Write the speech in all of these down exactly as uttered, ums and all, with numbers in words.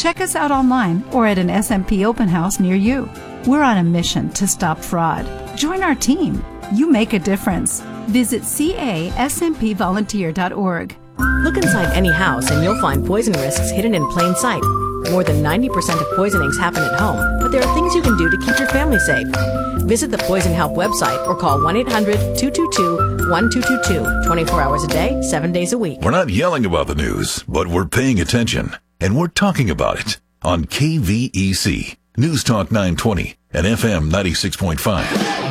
Check us out online or at an S M P open house near you. We're on a mission to stop fraud. Join our team. You make a difference. Visit C A S M P volunteer dot org. Look inside any house and you'll find poison risks hidden in plain sight. More than ninety percent of poisonings happen at home, but there are things you can do to keep your family safe. Visit the Poison Help website or call one eight hundred two two two one two two two, twenty-four hours a day, seven days a week. We're not yelling about the news, but we're paying attention, and we're talking about it on K V E C, News Talk nine twenty and F M ninety-six point five.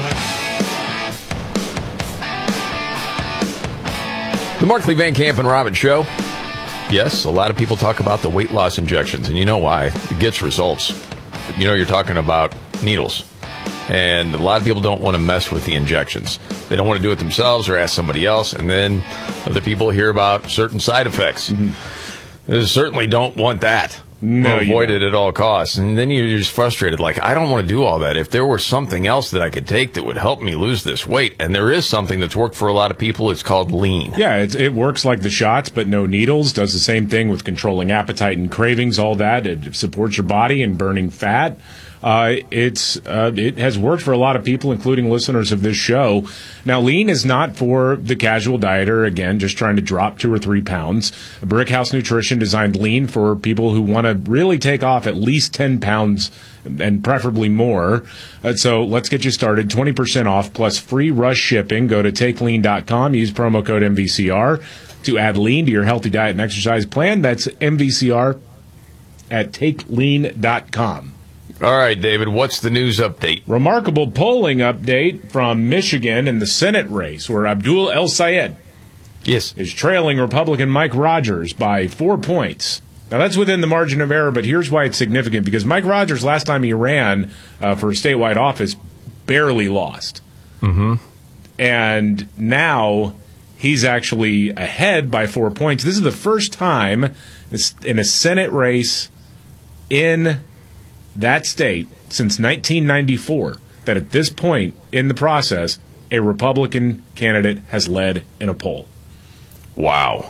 The Markley, Van Camp, and Robbins Show. Yes, a lot of people talk about the weight loss injections, and you know why. It gets results. You know, you're talking about needles. And a lot of people don't want to mess with the injections. They don't want to do it themselves or ask somebody else. And then other people hear about certain side effects. Mm-hmm. They certainly don't want that. No, avoid it at all costs. And then you're just frustrated. Like, I don't want to do all that. If there were something else that I could take that would help me lose this weight, and there is something that's worked for a lot of people, it's called lean. Yeah, it's, it works like the shots, but no needles. Does the same thing with controlling appetite and cravings, all that. It supports your body and burning fat. Uh, it's uh, it has worked for a lot of people, including listeners of this show. Now, lean is not for the casual dieter, again, just trying to drop two or three pounds. Brickhouse Nutrition designed lean for people who want to really take off at least ten pounds and preferably more. Uh, so let's get you started. twenty percent off plus free rush shipping. Go to take lean dot com. Use promo code M V C R to add lean to your healthy diet and exercise plan. That's M V C R at take lean dot com. All right, David, what's the news update? Remarkable polling update from Michigan in the Senate race where Abdul El Sayed yes. is trailing Republican Mike Rogers by four points. Now, that's within the margin of error, but here's why it's significant. Because Mike Rogers, last time he ran uh, for a statewide office, barely lost. Mm-hmm. And now he's actually ahead by four points. This is the first time in a Senate race in that state since nineteen ninety-four that at this point in the process, a Republican candidate has led in a poll. Wow.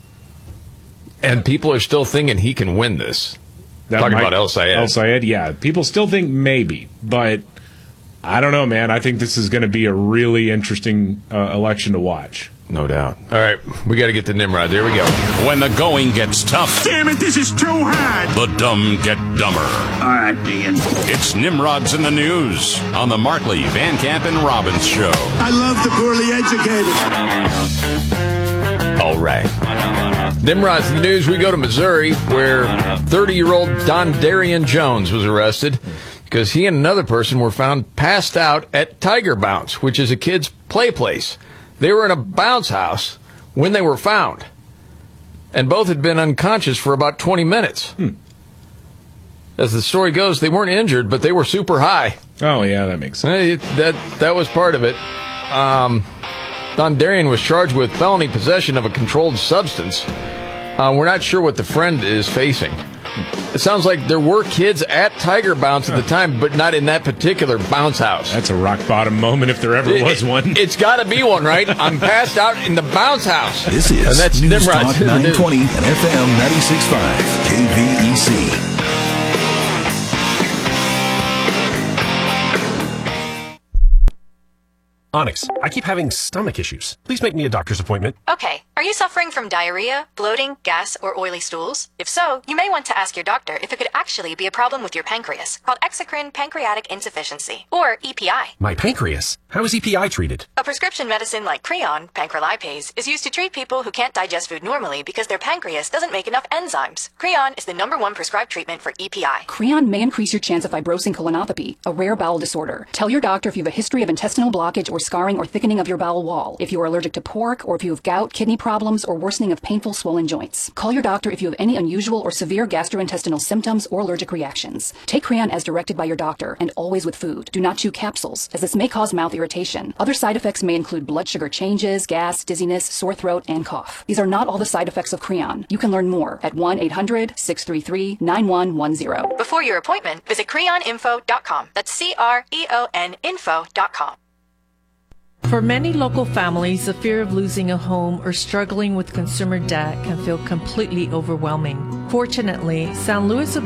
And people are still thinking he can win this. That Talking about El Sayed. El Sayed, yeah. People still think maybe, but I don't know, man. I think this is going to be a really interesting uh, election to watch. No doubt. All right, we got to get to Nimrod. There we go. When the going gets tough. Damn it, this is too hard. The dumb get dumber. All right, Ian. It's Nimrod's in the News on the Markley, Van Camp, and Robbins Show. I love the poorly educated. All right. Nimrod's in the News. We go to Missouri, where thirty-year-old Don Darian Jones was arrested because he and another person were found passed out at Tiger Bounce, which is a kid's play place. They were in a bounce house when they were found, and both had been unconscious for about twenty minutes. Hmm. As the story goes, they weren't injured, but they were super high. Oh, yeah, that makes sense. That, that was part of it. Um, Don Darian was charged with felony possession of a controlled substance. Uh, we're not sure what the friend is facing. It sounds like there were kids at Tiger Bounce at the time, but not in that particular bounce house. That's a rock bottom moment if there ever it, was one. It's got to be one, right? I'm passed out in the bounce house. This is and that's News Nimrod. Talk nine twenty and F M ninety-six point five K V E C. Onyx, I keep having stomach issues. Please make me a doctor's appointment. Okay. Are you suffering from diarrhea, bloating, gas, or oily stools? If so, you may want to ask your doctor if it could actually be a problem with your pancreas, called exocrine pancreatic insufficiency, or E P I. My pancreas? How is E P I treated? A prescription medicine like Creon, pancrelipase, is used to treat people who can't digest food normally because their pancreas doesn't make enough enzymes. Creon is the number one prescribed treatment for E P I. Creon may increase your chance of fibrosing colonopathy, a rare bowel disorder. Tell your doctor if you have a history of intestinal blockage or scarring or thickening of your bowel wall, if you are allergic to pork, or if you have gout, kidney problems, or worsening of painful swollen joints. Call your doctor if you have any unusual or severe gastrointestinal symptoms or allergic reactions. Take Creon as directed by your doctor, and always with food. Do not chew capsules, as this may cause mouth irritation. Other side effects may include blood sugar changes, gas, dizziness, sore throat, and cough. These are not all the side effects of Creon. You can learn more at one eight hundred six three three nine one one zero. Before your appointment, visit creon info dot com. That's C R E O N info dot com. For many local families, the fear of losing a home or struggling with consumer debt can feel completely overwhelming. Fortunately, San Luis